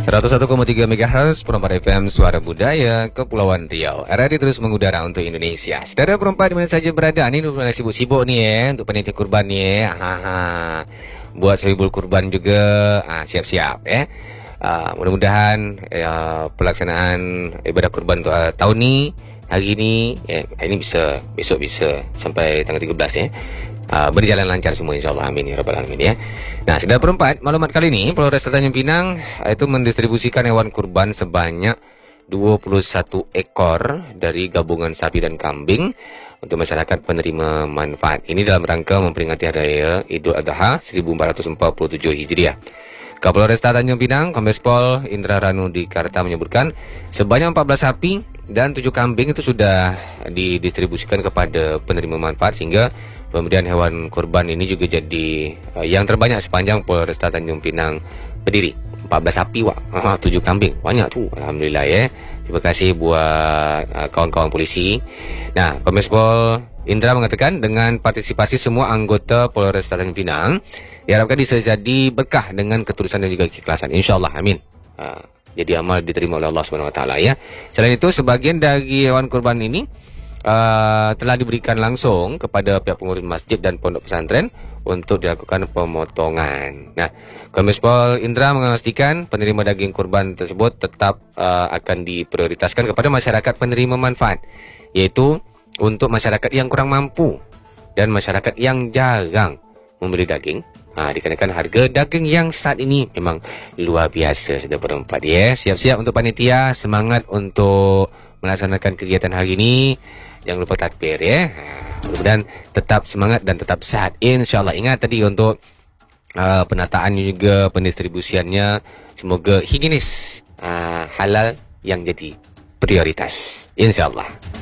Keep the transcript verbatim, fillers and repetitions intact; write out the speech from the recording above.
seratus satu koma tiga megahertz Perempat F M Suara Budaya Kepulauan Riau. R R I terus mengudara untuk Indonesia. Saudara perempat di mana saja berada, ini udah sibuk-sibuk nih ya untuk panitia kurban nih ya. Haha. Buat sohibul kurban juga, ah, siap-siap ya. Uh, mudah-mudahan uh, pelaksanaan ibadah kurban untuk uh, tahun ni, hari ni, eh, ini bisa, besok bisa sampai tanggal tiga belas ya. Uh, berjalan lancar semua insyaAllah, amin ya rabbal alamin ya. Nah, saudara perempat, maklumat kali ini Polres Tanjung Pinang uh, itu mendistribusikan hewan kurban sebanyak dua puluh satu ekor dari gabungan sapi dan kambing untuk masyarakat penerima manfaat. Ini dalam rangka memperingati Hari Raya Idul Adha seribu empat ratus empat puluh tujuh Hijriah. Kapolres Tanjung Pinang, Kombes Pol Indra Ranu Dikarta menyebutkan sebanyak empat belas sapi dan tujuh kambing itu sudah didistribusikan kepada penerima manfaat, sehingga pemberian hewan kurban ini juga jadi uh, yang terbanyak sepanjang Polres Tanjung Pinang berdiri. empat belas sapi wak, ah, tujuh kambing, banyak tu, alhamdulillah ya. Terima kasih buat uh, kawan-kawan polisi. Nah, Kombes Pol Indra mengatakan dengan partisipasi semua anggota Polres Tanjung Pinang diharapkan bisa jadi berkah dengan ketulusan dan juga keikhlasan. InsyaAllah, amin. Uh, jadi amal diterima oleh Allah Subhanahu Wa Taala ya. Selain itu, sebagian dari hewan kurban ini uh, telah diberikan langsung kepada pihak pengurus masjid dan pondok pesantren untuk dilakukan pemotongan. Nah, Kombes Pol Indra memastikan penerima daging kurban tersebut tetap uh, akan diprioritaskan kepada masyarakat penerima manfaat, yaitu untuk masyarakat yang kurang mampu dan masyarakat yang jarang membeli daging. Ha, dikarenakan harga daging yang saat ini memang luar biasa, sudah berempat ya. Siap-siap untuk panitia, semangat untuk melaksanakan kegiatan hari ini. Jangan lupa takbir ya. Ha, mudah-mudahan tetap semangat dan tetap sehat, insyaAllah. Ingat tadi untuk uh, penataan juga pendistribusiannya, semoga higienis, uh, halal yang jadi prioritas, insyaAllah.